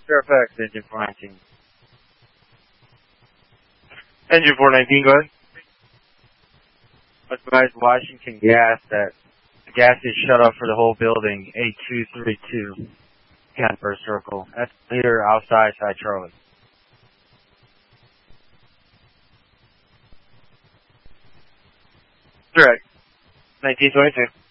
Fairfax, engine 419. Engine 419, go ahead. Advise Washington Gas that the gas is shut off for the whole building, A232, Canberra Circle. That's leader outside Charlie. Correct. 1922.